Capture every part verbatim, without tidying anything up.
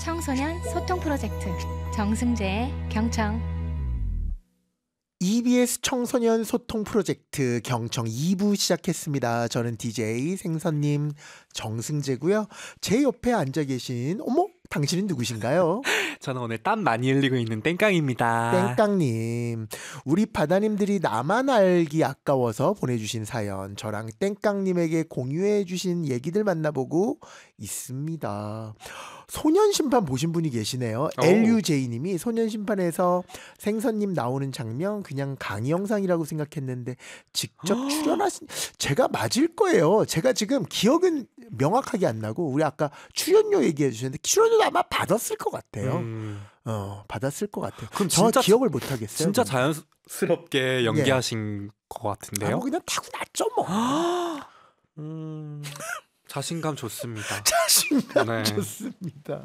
청소년 소통 프로젝트 정승재의 경청. 이비에스 청소년 소통 프로젝트 경청 이 부 시작했습니다. 저는 디제이 생선님 정승재고요. 제 옆에 앉아 계신 어머 당신은 누구신가요? 저는 오늘 땀 많이 흘리고 있는 땡깡입니다. 땡깡님, 우리 바다님들이 나만 알기 아까워서 보내주신 사연, 저랑 땡깡님에게 공유해 주신 얘기들 만나보고 있습니다. 소년심판 보신 분이 계시네요. 오. 엘유제이님이 소년심판에서 생선님 나오는 장면 그냥 강의 영상이라고 생각했는데 직접 출연하신, 제가 맞을 거예요. 제가 지금 기억은 명확하게 안 나고, 우리 아까 출연료 얘기해 주셨는데 출연료도 아마 받았을 것 같아요. 음. 어, 받았을 것 같아요. 그럼 저 진짜 기억을 못 하겠어요. 진짜 그럼. 자연스럽게 연기하신 것 아, 같은데요. 뭐 그냥 타고났죠 뭐. 음, 자신감 좋습니다. 자신감 네. 좋습니다.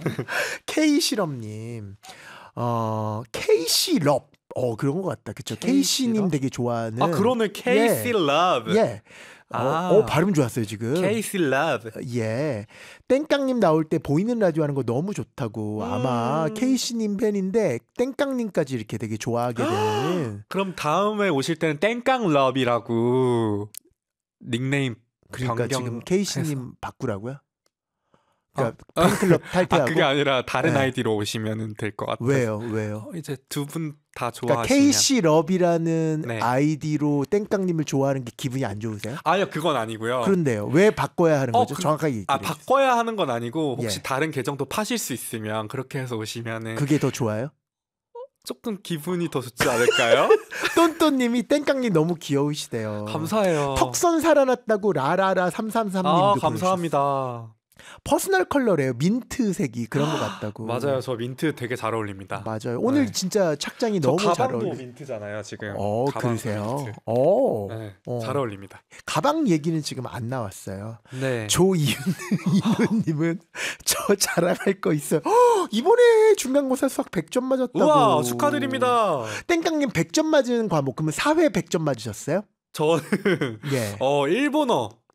K실업님, 어, K실업, 어 그런 것 같다. 그쵸? K씨님 K실업? 되게 좋아하는. 아 그러네. 케이씨 러브. 예. 어, 아. 어, 발음 좋았어요 지금. 케이씨 러브. 예. 땡깡님 나올 때 보이는 라디오 하는 거 너무 좋다고. 아마 음. K씨님 팬인데 땡깡님까지 이렇게 되게 좋아하게 되는. 그럼 다음에 오실 때는 땡깡 러브라고 닉네임 그러니까 변경 지금 K씨님 해서. 바꾸라고요? 그러니까 팬클럽 아 탈퇴하고. 그게 아니라 다른 네. 아이디로 오시면 될 것 같아요. 왜요? 왜요? 어, 이제 두 분 다 그러니까 좋아하시냐? 케이씨 럽이라는 네. 아이디로 땡깡님을 좋아하는 게 기분이 안 좋으세요? 아니요 그건 아니고요. 그런데요. 왜 바꿔야 하는 어, 거죠? 그- 정확하게 얘기해 아 주세요. 바꿔야 하는 건 아니고 혹시 예. 다른 계정도 파실 수 있으면 그렇게 해서 오시면은 그게 더 좋아요? 조금 기분이 더 좋지 않을까요? 똔똔님이 땡깡님 너무 귀여우시대요. 감사해요. 턱선 살아났다고 라라라 삼삼삼님도 아 감사합니다. 퍼스널 컬러래요. 민트색이 그런 것 같다고. 맞아요. 저 민트 되게 잘 어울립니다. 맞아요. 오늘 네. 진짜 착장이 저 너무 잘 가방도 어울려. 민트잖아요 지금. 어, 가방도 그러세요? 민트. 어. 네, 어. 잘 어울립니다. 가방 얘기는 지금 안 나왔어요. 네. 조이윤님은 저 자랑할 거 있어요. 허, 이번에 중간고사 수학 백 점 맞았다고. 우와 축하드립니다. 땡깡님 백 점 맞은 과목 그러면 사회 백 점 맞으셨어요? 저는 예. 어 일본어